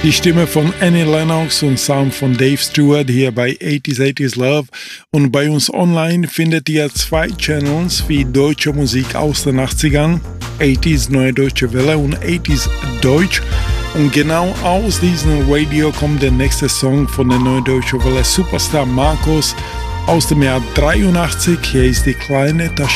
Die Stimme von Annie Lennox und Sound von Dave Stewart hier bei 80s Love. Und bei uns online findet ihr zwei Channels wie deutsche Musik aus den 80ern, 80s Neue Deutsche Welle und 80s Deutsch. Und genau aus diesem Radio kommt der nächste Song von der Neue Deutsche Welle Superstar Markus aus dem Jahr 83. Hier ist die kleine Tasche.